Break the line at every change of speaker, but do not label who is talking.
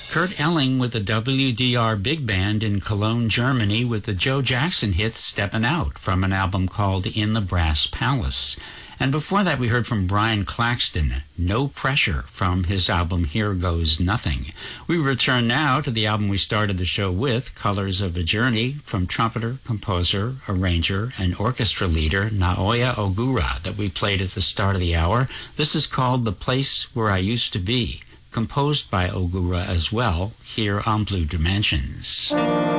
Kurt Elling with the WDR Big Band in Cologne, Germany, with the Joe Jackson hit Steppin' Out from an album called In the Brass Palace. And before that, we heard from Brian Claxton, No Pressure, from his album Here Goes Nothing. We return now to the album we started the show with, Colors of a Journey, from trumpeter, composer, arranger, and orchestra leader Naoya Ogura, that we played at the start of the hour. This is called The Place Where I Used to Be, composed by Ogura as well, here on Blue Dimensions.